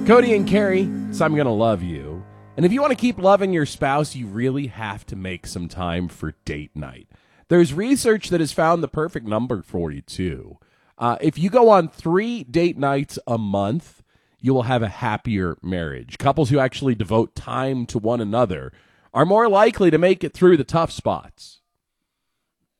Cody and Carrie, so I'm going to love you. And if you want to keep loving your spouse, you really have to make some time for date night. There's research that has found the perfect number for you, too. If you go on 3 date nights a month, you will have a happier marriage. Couples who actually devote time to one another are more likely to make it through the tough spots.